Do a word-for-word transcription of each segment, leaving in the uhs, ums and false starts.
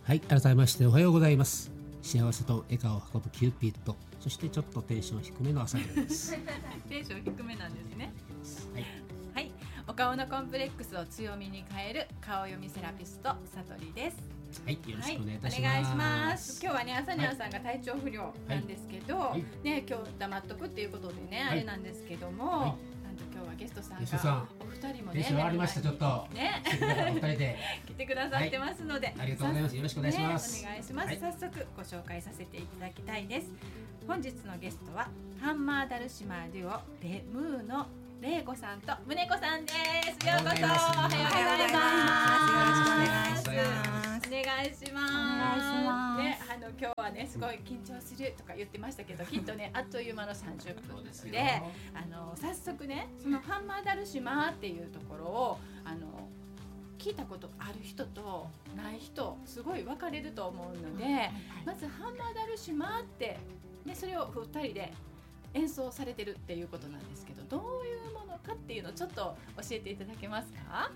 はい、改めましておはようございます。幸せと笑顔を運ぶキューピッド、そしてちょっとテンション低めの朝ですテンション低めなんですね。 はい、 はい、お顔のコンプレックスを強みに変える顔読みセラピストさとりです。 はい、よろしくお願いいたします。 はい、お願いします。今日はね、朝にゃんさんが体調不良なんですけど、 はいね、今日黙っとくっていうことでね、 はい、 あれなんですけども、はい、なんと今日はゲストさんがさんお二人もね、 テンション上がりました。ちょっとね、 お二人で来てくださってますので、はい、 ありがとうございます。よろしくお願いします。 ね、お願いします。はい、早速ご紹介させていただきたいです。本日のゲストはハンマーダルシマーデュオレムーのれいこさんとむねこさんです。ようこそ。おはようございます。よろしくお願いします。お願いします。ね、あの今日はね、すごい緊張するとか言ってましたけど、きっとね、あっという間のさんじゅっぷんですで、あの早速ね、そのハンマーダルシマーっていうところをあの聞いたことある人とない人、すごい分かれると思うので、まずハンマーダルシマーってで、それをふたりで演奏されてるっていうことなんですけど、どういうものかっていうのをちょっと教えていただけますか？ はい、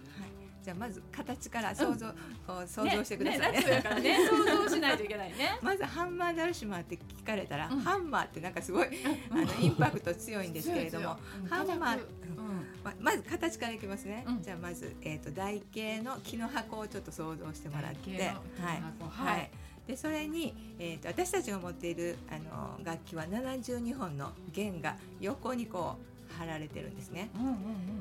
じゃあまず形から想像、うん、想像してくださいね。 ね、夏やからね、想像しないといけないね。 まずハンマーダルシマーって聞かれたら、 うん、 ハンマーってなんかすごい、うん、あのインパクト強いんですけれども、ハンマー、うんま、まず形からいきますね。うん、じゃあまず、えーと、台形の木の箱をちょっと想像してもらって、はい、はい。でそれに、えー、と私たちが持っているあの楽器はななじゅうにほんの弦が横にこう貼られてるんですね。うんうんうん、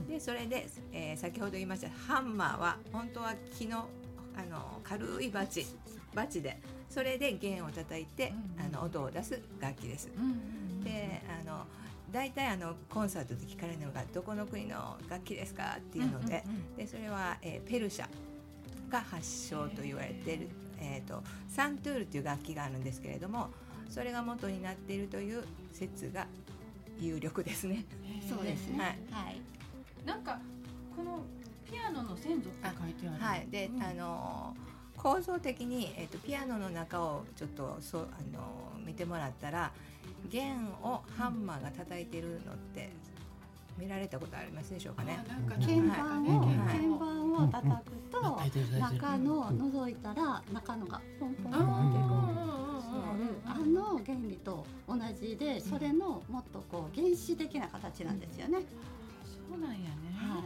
でそれで、えー、先ほど言いましたハンマーは本当は木の、あの軽いバチバチで、それで弦を叩いて、うんうん、あの音を出す楽器です。うんうんうん、であの大体あのコンサートで聞かれるのがどこの国の楽器ですかっていうので、うんうんうん、でそれは、えー、ペルシャが発祥と言われている、えー、とサントゥールという楽器があるんですけれども、それが元になっているという説が有力ですね。 そうですね、 はいはい、なんかこのピアノの先祖って書いてある。 はい、で、うん、あの構造的に、えー、とピアノの中をちょっとそう、あの見てもらったら、弦をハンマーが叩いているのって見られたことありますでしょうかね。 鍵盤を、はい、鍵盤を叩くと、うん、中の覗いたら中のがポンポンポンってこう、あの原理と同じで、それのもっとこう原始的な形なんですよね。 そうなんやね。 はい、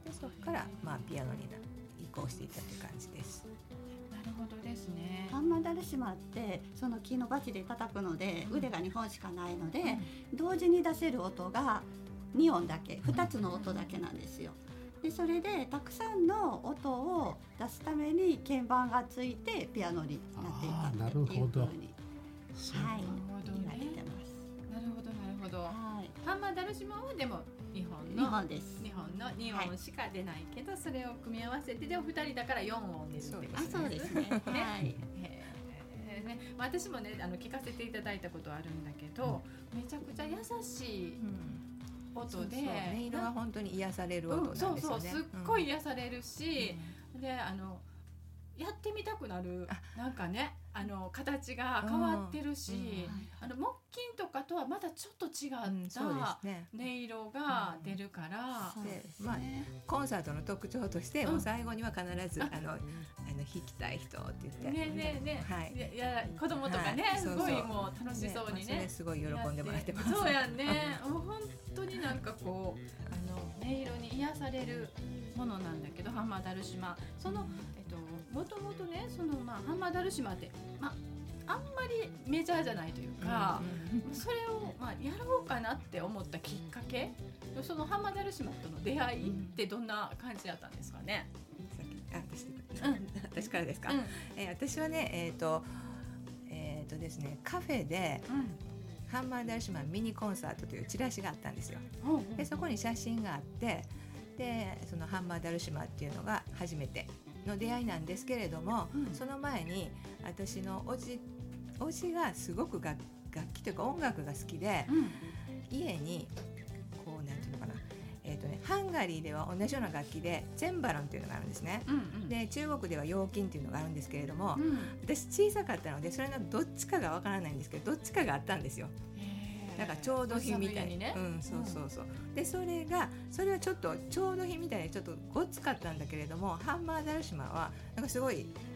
でそこから、まあ、ピアノに移行していったという感じです。 なるほどですね。 ハンマーダルシマーってその木のバチで叩くので、腕がにほんしかないので、うん、同時に出せる音がにおんだけ、ふたつの音だけなんですよ。でそれでたくさんの音を出すために鍵盤がついてピアノになっていたっていうふうに、はい、言われてます。 なるほどなるほど、はい、ハンマーダルシマーはでもにほんのにほんです。 にほんのにおんしか出ないけど、はい、それを組み合わせてでもふたりだからよんおん出るってことですね。 あ、そうですね。はい。 ね、私もね、あの聞かせていただいたことあるんだけど、うん、めちゃくちゃ優しい、うん音で、そうそう、 音色が本当に癒される音なんですよね。うん、そうそう、 すっごい癒されるし、うん、であのやってみたくなる、なんかね、あの形が変わってるし、うん、あの木琴とかとはまたちょっと違った音色が出るから、 うん、でまあ、コンサートの特徴として、うん、もう最後には必ずあのあの弾きたい人って言ってねねね、はい、いや子供とかね、はい、すごいもう楽しそうにね、 ね、それすごい喜んでもらってます。 そうやね、もう本当になんかこうあの音色に癒されるものなんだけど、ハンマーダルシマ、そのえっともともとね、そのまあハンマーダルシマってまああんまりメジャーじゃないというか、うん、それをまあやろうかなって思ったきっかけ、そのハンマーダルシマとの出会いってどんな感じだったんですかね。 あ、私、うん、私からですか。うん、えー、私はね、えっとえっとですね、カフェで、うん、ハンマーダルシマミニコンサートというチラシがあったんですよ。うんうん、でそこに写真があって、でそのハンマーダルシマっていうのが初めての出会いなんですけれども、うん、その前に私のおじおじがすごく楽器というか音楽が好きで、うん、家にこうなんていうのかな、えーとね、ハンガリーでは同じような楽器でチェンバロンっていうのがあるんですね。うんうん、で中国では陽琴っていうのがあるんですけれども、うん、私小さかったのでそれのどっちかがわからないんですけど、どっちかがあったんですよ。なんか調度品みたいに、ね、うん、そうそうそう、うん、でそれがそれはちょっと調度品みたいにちょっとごつかったんだけれども、ハンマーダルシマはなんかすごい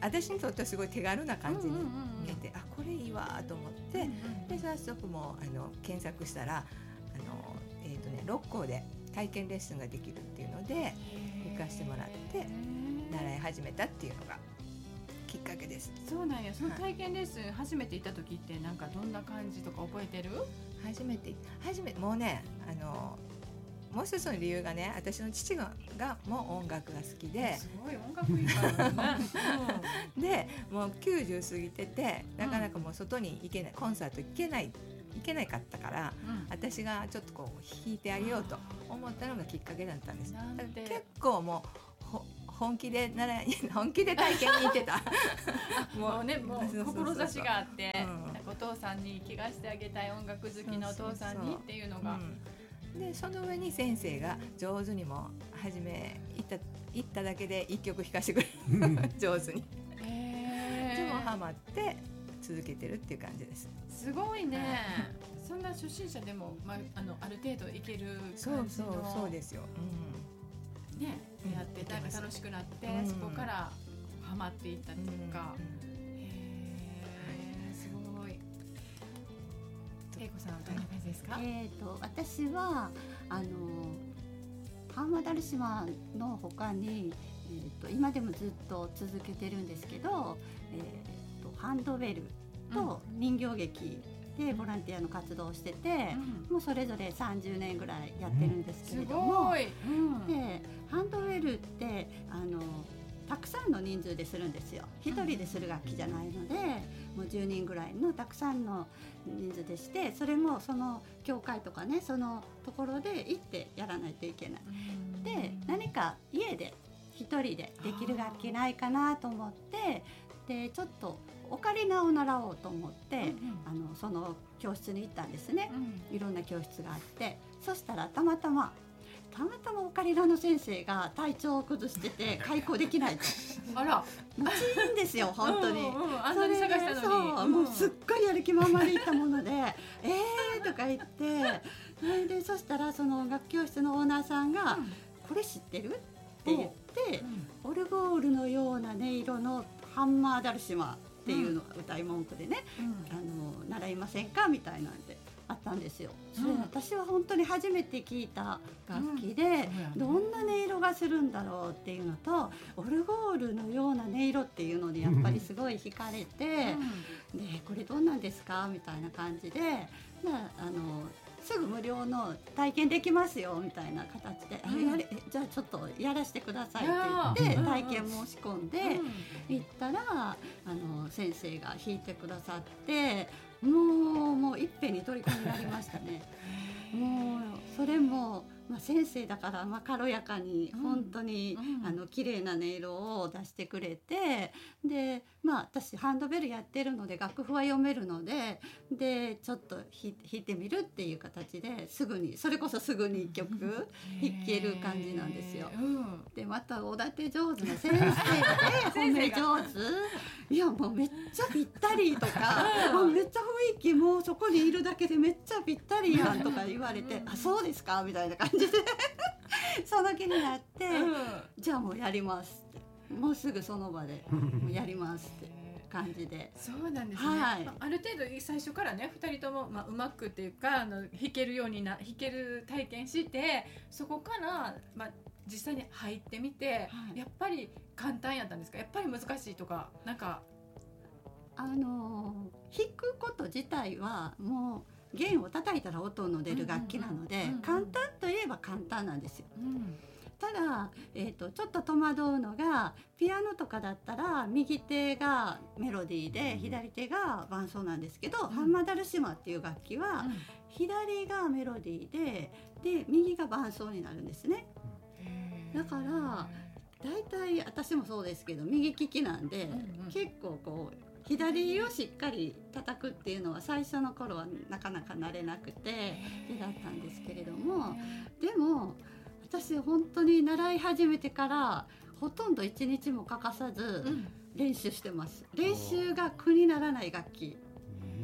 私にとってはすごい手軽な感じに見えて、うんうんうん、あこれいいわと思って、うんうん、で早速もうあの検索したらあの、えーとね、ろっこうで体験レッスンができるっていうので行かしてもらって習い始めたっていうのがきっかけです。 そうなんや。その体験レッスン初めて行った時ってなんかどんな感じとか覚えてる？ 初めて初めもうねあのもう一つの理由がね、私の父ががもう音楽が好きで、 すごい音楽いいからね、 うん、でもうきゅうじゅう過ぎててなかなかもう外に行けないコンサート行けない行けないかったから、うん、私がちょっとこう弾いてあげようと思ったのがきっかけだったんです。結構もう本気で習い本気で体験に行ってたもうねもう志があって、うん、お父さんに気がしてあげたい音楽好きのお父さんにっていうのが、 うん、でその上に先生が上手にも初め行った行っただけで一曲弾かせてくれる上手にでもハマって続けてるっていう感じです。 すごいねそんな初心者でも、まあ、あのある程度いける感じのそうそうそうですよ、 うんね、やってなんか楽しくなって、うん、そこからハマっていったっていうか、うん、へーすごい。恵子さんどんな感じですか？ えーと、私はあのハンマダルシマの他に、えーと、今でもずっと続けてるんですけど、えーと、ハンドベルと人形劇でボランティアの活動をしてて、うん、もうそれぞれさんじゅうねんぐらいやってるんですけれども、 うん、すごい、うん、 でハンドベルってあのたくさんの人数でするんですよ。一人でする楽器じゃないので、もうじゅうにんぐらいのたくさんの人数でして、それもその教会とかねそのところで行ってやらないといけない。で何か家で一人でできる楽器ないかなと思って、でちょっとオカリナを習おうと思って、うんうん、あのその教室に行ったんですね、うん、いろんな教室があって、そしたらたまたまたまたまオカリナの先生が体調を崩してて開講できないとあらもちいいんですよ本当に、 うんうん、あんなに探したのにそう、うん、もうすっごいやる気満々で行ったものでえーとか言ってそれでそしたらその楽器教室のオーナーさんが、うん、これ知ってるって言って、うん、オルゴールのような音色のハンマーダルシマっていうのが歌い文句でね、うん、あの習いませんかみたいなんであったんですよ。それ、うん、私は本当に初めて聞いた楽器で、うん、どんな音色がするんだろうっていうのと、オルゴールのような音色っていうのにやっぱりすごい惹かれて、うん、でこれどんなんですかみたいな感じで、まあ、あのすぐ無料の体験できますよみたいな形で、うん、やれじゃあちょっとやらせてくださいって言って体験申し込んで行ったら、あの先生が弾いてくださって、もうもういっぺんに取り込みになりましたねもうそれも、まあ、先生だから、まあ、軽やかに本当に、うん、あの綺麗な音色を出してくれて、で、まあ、私ハンドベルやってるので楽譜は読めるので、でちょっと弾いてみるっていう形ですぐにそれこそすぐにいっきょく弾ける感じなんですよ、うん、でまたおだて上手な先生で褒め上手いやもうめっちゃぴったりとかもうめっちゃ雰囲気もうそこにいるだけでめっちゃぴったりやんとか言われてあそうですかみたいな感じでその気になって、うん、じゃあもうやりますってもうすぐその場でもうやりますって感じでそうなんですね、はい、まあ、ある程度最初からねふたりとも、まあ、うまくっていうかあの弾けるようにな弾ける体験してそこから、まあ、実際に入ってみて、はい、やっぱり簡単やったんですか？やっぱり難しいとかなんかあの弾くこと自体はもう弦を叩いたら音の出る楽器なので、うんうんうんうん、簡単といえば簡単なんですよ、うん、ただ、えーと、ちょっと戸惑うのがピアノとかだったら右手がメロディーで左手が伴奏なんですけど、うん、ハンマダルシマっていう楽器は、うん、左がメロディーで、で右が伴奏になるんですね。だからだいたい私もそうですけど右利きなんで、うんうん、結構こう左をしっかり叩くっていうのは最初の頃はなかなか慣れなくてでだったんですけれども、でも私本当に習い始めてからほとんどいちにちも欠かさず練習してます、うん、練習が苦にならない楽器、 まあ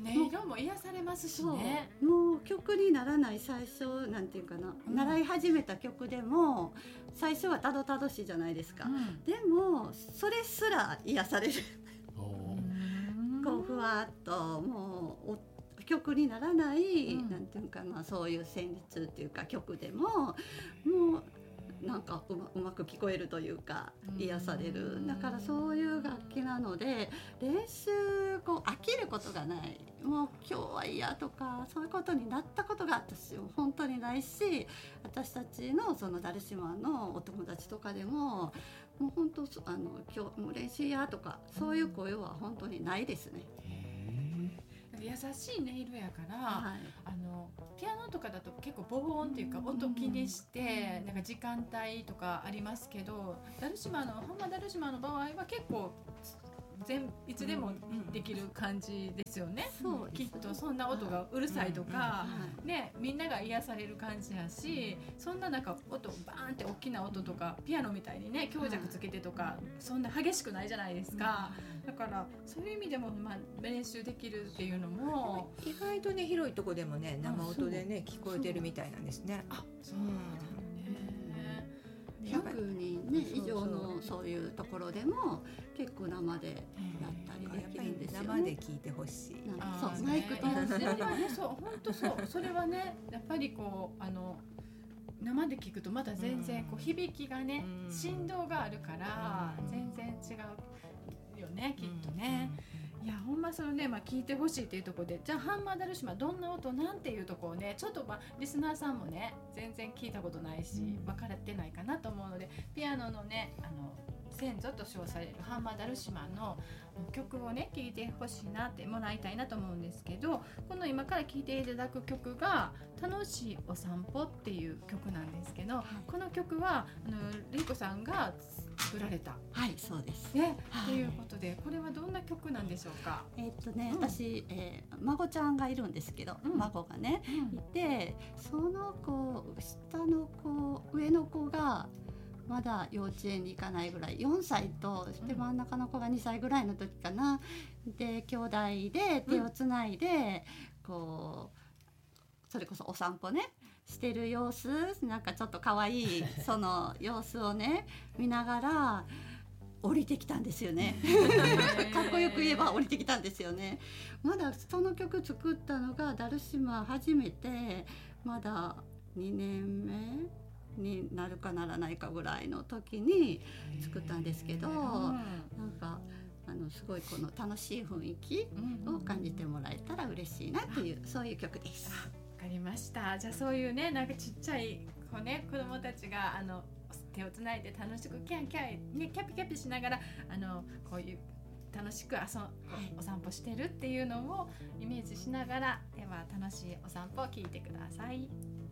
音色も癒されますしね。 もう曲にならない最初なんていうかな、うん、習い始めた曲でも最初はたどたどしいじゃないですか、うん、でもそれすら癒されるこうふわっともう曲にならない、うん、なんていうかな、そういう旋律っていうか曲でももうなんかう ま, うまく聞こえるというか癒される。だからそういう楽器なので練習こう飽きることがない、もう今日は嫌とかそういうことになったことが私も本当にないし、私たちのそのダルシマのお友達とかでももう本当あの今日もう練習やとかそういう声は本当にないですね。 優しい音色やから、はい、あのピアノとかだと結構ボーンっていうか音気にしてなんか時間帯とかありますけど、ダルシマのハンマーダルシマの場合は結構全いつでもできる感じですよね、うんうん、きっとそんな音がうるさいとか、うんね、みんなが癒される感じやし、そんななんか音バーンって大きな音とかピアノみたいにね強弱つけてとかそんな激しくないじゃないですか。だからそういう意味でも、まあ、練習できるっていうのも意外とね広いとこでもね生音でね聞こえてるみたいなんですね。 あ、そうだね。 ひゃくにん、ね、以上のそういうところでも結構生でやったりできるんですよね。 生で聞いてほしい。 そう、マイクと合わせてね、そう本当そう。それはねやっぱりこうあの生で聞くとまた全然こう響きがね、うん、振動があるから全然違うよね、きっとね。いやほんまそのね、まあ、聞いてほしいっていうところで、じゃあハンマーダルシマどんな音なんていうところをねちょっと、まあ、リスナーさんもね全然聞いたことないし分かれてないかなと思うので、ピアノのねあの先祖と称されるハンマーダルシマの曲をね聴いてほしいなってもらいたいなと思うんですけど、この今から聴いていただく曲が楽しいお散歩っていう曲なんですけど、はい、この曲はあのレイコさんが作られた。 はい、そうです、 ね、はい、ということでこれはどんな曲なんでしょうか。 えーっとね、うん、私、えー、孫ちゃんがいるんですけど、うん、孫がね、うん、いて、その子下の子上の子がまだ幼稚園に行かないぐらいよんさいと、そして真ん中の子がにさいぐらいの時かな。で兄弟で手をつないで、うん、こうそれこそお散歩ねしてる様子、なんかちょっと可愛いその様子をね見ながら降りてきたんですよねかっこよく言えば降りてきたんですよね。まだその曲作ったのがダルシマ初めてまだにねんめになるかならないかぐらいの時に作ったんですけど、なんかあのすごいこの楽しい雰囲気を感じてもらえたら嬉しいなっていう、そういう曲です。 わかりました。じゃあそういうねなんかちっちゃい子ね子供たちがあの手をつないで楽しくキャンキャン、ね、キャピキャピしながらあのこういう楽しく遊ん、お散歩してるっていうのをイメージしながらでは楽しいお散歩を聞いてください。